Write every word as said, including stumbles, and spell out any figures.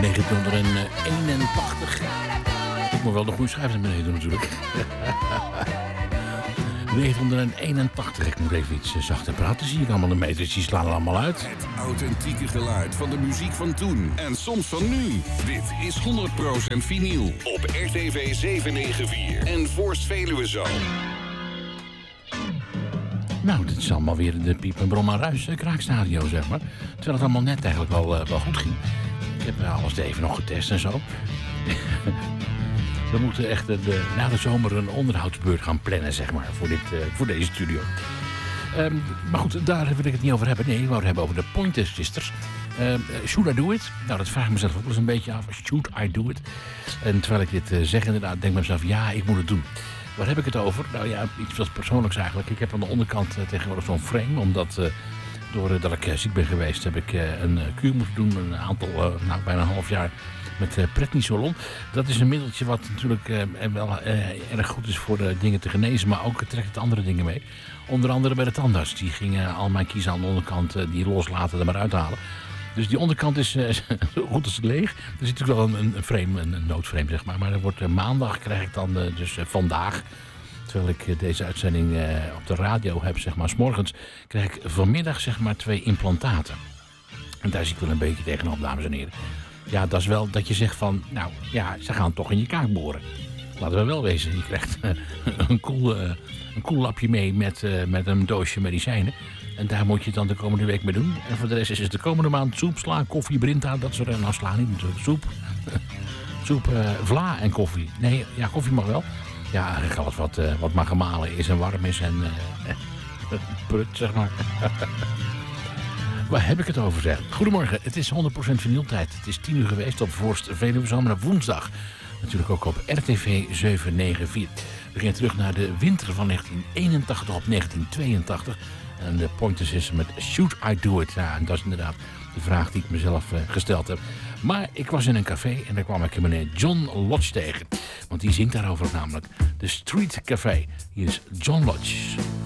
negentienhonderdeenentachtig. Ik moet wel de goede schijf naar beneden doen natuurlijk. negentienhonderdeenentachtig. Ik moet even iets zachter praten. Zie ik allemaal de meters, die slaan er allemaal uit. Het authentieke geluid van de muziek van toen. En soms van nu. Dit is honderd procent vinyl. Op R T V zevenhonderdvier en Voorst Veluwe Zoom. Nou, dit is allemaal weer de piep en brom en ruis uh, kraakstadio, zeg maar. Terwijl het allemaal net eigenlijk wel, uh, wel goed ging. Ik heb uh, alles even nog getest en zo. We moeten echt uh, de, na de zomer een onderhoudsbeurt gaan plannen, zeg maar, voor, dit, uh, voor deze studio. Um, maar goed, daar wil ik het niet over hebben. Nee, ik wou het hebben over de Pointer Sisters. Uh, should I do it? Nou, dat vraag ik mezelf ook wel eens een beetje af. Should I do it? En terwijl ik dit uh, zeg, inderdaad, denk ik mezelf, ja, ik moet het doen. Waar heb ik het over? Nou ja, iets wat persoonlijks eigenlijk. Ik heb aan de onderkant uh, tegenwoordig zo'n frame, omdat uh, doordat ik uh, ziek ben geweest, heb ik uh, een uh, kuur moeten doen. Een aantal, uh, nou, bijna een half jaar met uh, prednisolon. Dat is een middeltje wat natuurlijk uh, wel uh, erg goed is voor de dingen te genezen, maar ook trekt het andere dingen mee. Onder andere bij de tandarts. Die gingen al mijn kiezen aan de onderkant uh, die loslaten er maar uithalen. Dus die onderkant is uh, zo goed als leeg. Er zit natuurlijk wel een, een frame, een, een noodframe zeg maar. Maar er wordt uh, maandag krijg ik dan uh, dus uh, vandaag, terwijl ik uh, deze uitzending uh, op de radio heb, zeg maar, 's morgens, krijg ik vanmiddag zeg maar twee implantaten. En daar zie ik wel een beetje tegenop, dames en heren. Ja, dat is wel dat je zegt van, nou ja, ze gaan toch in je kaak boren. Laten we wel wezen, je krijgt uh, een koel uh, een koel lapje mee met, uh, met een doosje medicijnen. En daar moet je het dan de komende week mee doen. En voor de rest is het de komende maand soep, sla, koffie, brinta, dat soort. Nou, sla niet natuurlijk. Soep, soep, uh, vla en koffie. Nee, ja, koffie mag wel. Ja, eigenlijk alles wat, uh, wat maar gemalen is en warm is en uh, prut, zeg maar. Waar heb ik het over, zeg? Goedemorgen, het is honderd procent vinyltijd. Het is tien uur geweest op Voorst Veluwe Zoom en op woensdag. Natuurlijk ook op R T V zevenhonderdvier. We gaan terug naar de winter van negentien eenentachtig op negentien tweeëntachtig. En de Pointers is met Should I Do It? Ja, en dat is inderdaad de vraag die ik mezelf uh, gesteld heb. Maar ik was in een café en daar kwam ik meneer John Lodge tegen. Want die zingt daarover namelijk. De Street Café. Hier is John Lodge.